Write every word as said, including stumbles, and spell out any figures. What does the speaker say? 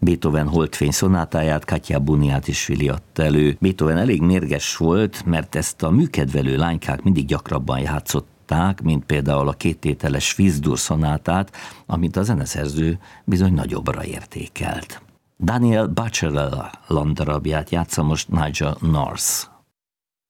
Beethoven Holdfény szonátáját Katja Buniatisvili adta elő. Beethoven elég mérges volt, mert ezt a műkedvelő lánykák mindig gyakrabban játszották, mint például a kéttételes Fis-dur szonátát, amit a zeneszerző bizony nagyobbra értékelt. Daniel Bachelard darabját játsza most Nigel North.